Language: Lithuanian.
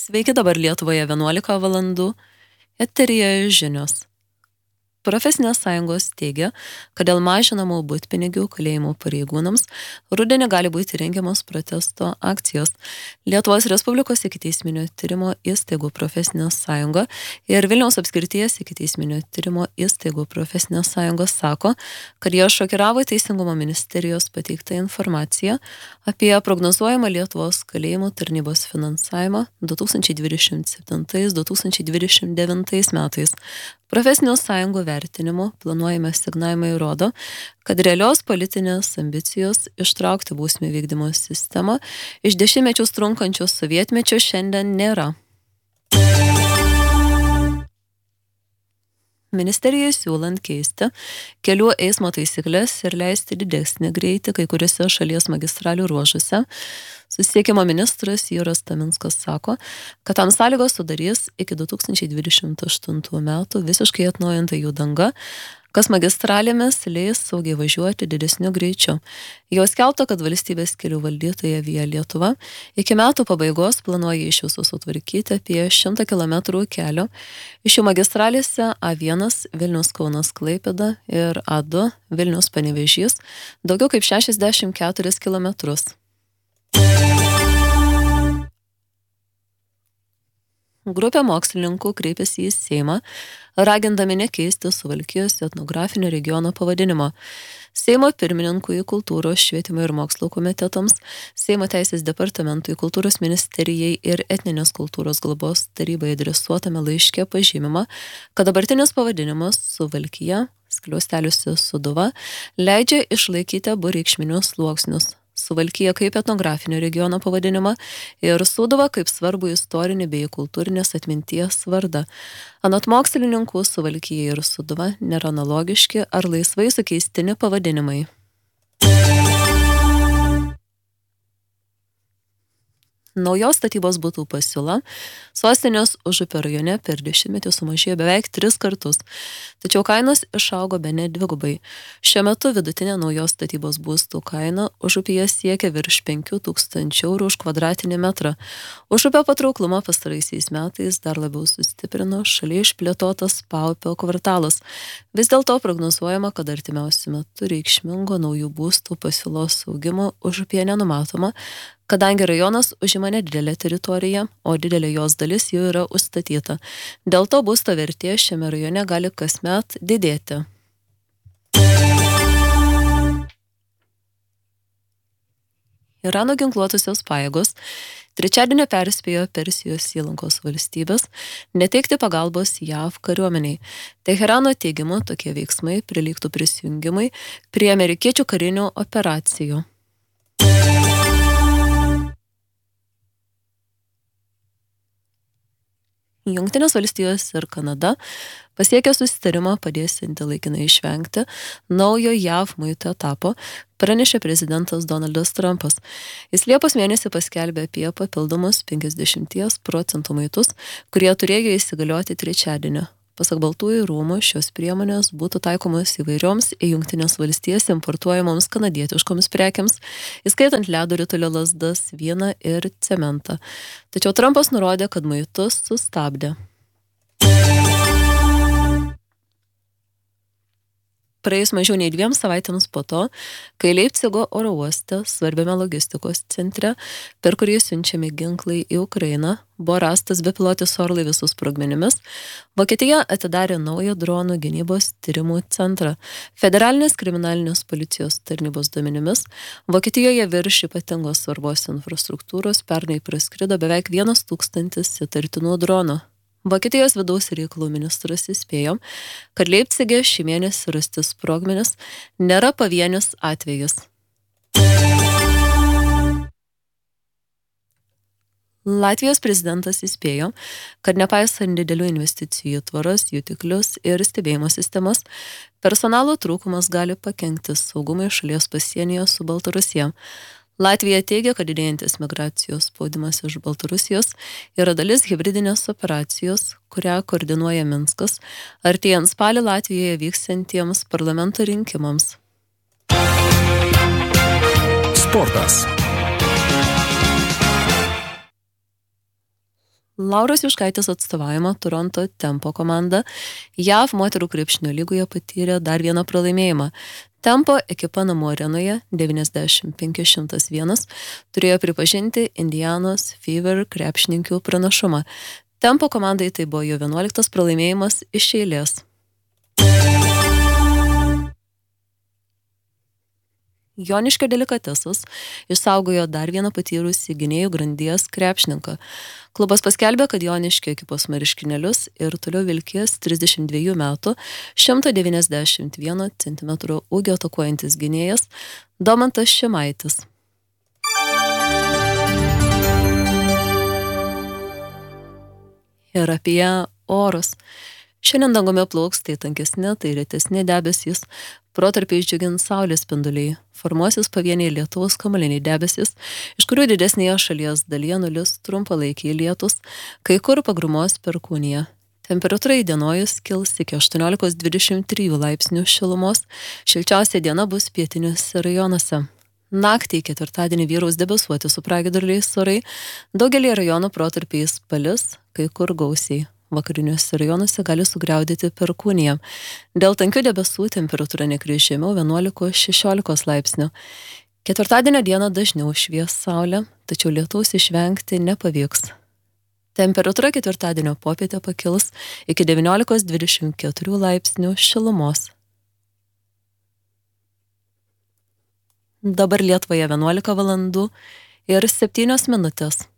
Sveiki, dabar Lietuvoje 11 valandų. Eteryje žinios. Profesinės sąjungos teigia, kad dėl mažinamų butpinigių kalėjimų pareigūnams rudenį gali būti rengiamos protesto akcijos. Lietuvos Respublikos ikiteisminio tyrimo įstaigų profesinė sąjunga ir Vilniaus apskrities ikiteisminio tyrimo įstaigų profesinė sąjunga sako, kad jie šokiravo Teisingumo ministerijos pateiktą informaciją apie prognozuojamą Lietuvos kalėjimų tarnybos finansavimą 2027-2029 metais. Profesinių sąjungų vertinimu planuojami asignavimai rodo, kad realios politinės ambicijos ištraukti bausmių vykdymo sistemą iš dešimtmečius trunkančios sovietmečio šiandien nėra. Ministerijai siūlant keisti kelių eismo taisyklės ir leisti didesnį greitį kai kuriuose šalies magistralių ruožuose, susisiekimo ministras Juras Taminskas sako, kad tam sąlygos sudarys iki 2028 metų visiškai atnaujinta jų danga, kas magistralėmis leis saugiai važiuoti didesniu greičiu. Jau skelbta, kad valstybės kelių valdytoja Via Lietuva iki metų pabaigos planuoja iš viso sutvarkyti apie 100 km kelio. Iš jų magistralėse A1 Vilnius-Kaunas Klaipėda ir A2 Vilnius-Panevėžys daugiau kaip 64 km. Grupė mokslininkų kreipėsi į Seimą, ragindami nekeisti Suvalkijos etnografinio regiono pavadinimo. Seimo pirmininkui kultūros, švietimo ir mokslo komitetams, Seimo teisės departamentui, kultūros ministerijai ir etninės kultūros globos tarybai adresuotame laiške pažymima, kad dabartinis pavadinimas Suvalkija, skliausteliuose Sūduva, leidžia išlaikyti abu reikšminius sluoksnius. Suvalkija kaip etnografinio regiono pavadinimą ir Sūduva kaip svarbu istorinį bei kultūrinės atminties vardą. Anot mokslininkų, Suvalkija ir Sūduva nėra analogiški ar laisvai sukeistini pavadinimai. Naujos statybos butų pasiūla sostinės Užupio rajone per dešimtmetį sumažėjo beveik 3 kartus, tačiau kainos išaugo bene 2. Šiuo metu vidutinė naujos statybos būstų kaina Užupyje siekia virš 5 000 eurų už kvadratinį metrą. Užupio patrauklumą pastaraisiais metais dar labiau sustiprino šalia išplėtotas Paupio kvartalas. Vis dėlto prognozuojama, kad artimiausiu metu reikšmingo naujų būstų pasiūlos augimo Užupyje nenumatoma, kadangi rajonas užima nedidelę teritoriją, o didelė jos dalis jau yra užstatyta. Dėl to būsto vertė šiame rajone gali kasmet didėti. Irano ginkluotosios pajėgos trečiadienį perspėjo Persijos įlankos valstybės neteikti pagalbos JAV kariuomeniai. Teherano teigimu tokie veiksmai prilygtų prisijungimui prie amerikiečių karinių operacijų. Jungtinės valstijos ir Kanada pasiekė susitarimą padėsianti laikinai išvengti naujo JAV muitų etapo, pranešė prezidentas Donaldas Trumpas. Jis Liepos mėnesį paskelbė apie papildomus 50% muitus, kurie turėjo įsigalioti trečiadienį. Pasak Baltųjų rūmų, šios priemonės būtų taikomos įvairioms į Jungtinės valstijas importuojamoms kanadietiškoms prekiams, įskaitant ledo ritulio lazdas, vyną ir cementą. Tačiau Trumpas nurodė, kad muitus sustabdė. Praėjus mažiau nei 2 savaitėms po to, kai Leipcigo oro uoste, svarbiame logistikos centre, per kurį siunčiami ginklai į Ukrainą, buvo rastas bepilotis orlaivis su sprogmenimis, Vokietija atidarė naują dronų gynybos tyrimų centrą. Federalinės kriminalinės policijos tarnybos duomenimis, Vokietijoje virš ypatingos svarbos infrastruktūros pernai praskrido beveik 1 000 įtartinų dronų. Vokietijos vidaus reikalų ministras įspėjo, kad Leipcige šį mėnesį rasti sprogmenis nėra pavienis atvejis. Latvijos prezidentas įspėjo, kad nepaisant didelių investicijų į tvoras, jutiklius ir stebėjimo sistemas, personalo trūkumas gali pakenkti saugumui šalies pasienyje su Baltarusija. Latvija teigia, kad didėjantis migracijos spaudimas iš Baltarusijos yra dalis hibridinės operacijos, kurią koordinuoja Minskas, artėjant spalį Latvijoje vyksiantiems parlamento rinkimams. Sportas. Lauros Juškaitės atstovaujama Toronto Tempo komanda JAV moterų krepšinio lygoje patyrė dar vieną pralaimėjimą. Tempo ekipa namų arenoje 95-101 turėjo pripažinti Indianos Fever krepšininkių pranašumą. Tempo komandai tai buvo jo 11 pralaimėjimas iš eilės. Joniškio Delikatesas išsaugojo dar vieną patyrusį gynėjų grandies krepšininką. Klubas paskelbė, kad Joniškio ekipos marškinėlius ir toliau vilkės 32 metų 191 cm ūgio atakuojantis gynėjas Domantas Šimaitis. Ir apie orus. Šiandien dangumi plauks tai tankesni, tai retesni debesys, protarpiais džiugins saulės spinduliai, formuosis pavieniai lietaus kamuoliniai debesys, iš kurių didesnėje šalies dalyje nulis trumpalaikiai lietus, kai kur pagrumos perkūnija. Temperatūra įdienojus kils iki 18-23 laipsnių šilumos, šilčiausia diena bus pietiniuose rajonuose. Naktį ketvirtadienį vyraus debesuoti su pragiedruliais orai, daugelį rajonų protarpiais palis, kai kur gausiai. Vakariniuose rajonuose gali sugriaudėti perkūnija. Dėl tankių debesų temperatūra nekris žemiau 11-16 laipsnių. Ketvirtadienio dieną dažniau švies saulė, tačiau lietaus išvengti nepavyks. Temperatūra ketvirtadienio popietę pakils iki 19-24 laipsnių šilumos. Dabar Lietuvoje 11 valandų ir 7 minutės.